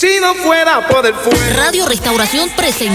Si no fuera por el fuego. Radio Restauración presenta